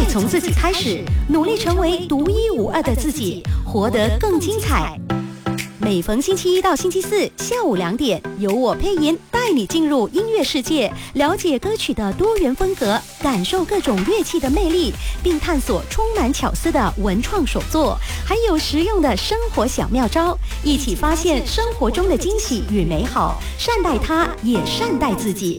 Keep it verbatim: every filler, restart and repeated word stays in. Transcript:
从自己开始，努力成为独一无二的自己，活得更精彩。每逢星期一到星期四下午两点，由我配音带你进入音乐世界，了解歌曲的多元风格，感受各种乐器的魅力，并探索充满巧思的文创手作，还有实用的生活小妙招，一起发现生活中的惊喜与美好，善待它，也善待自己。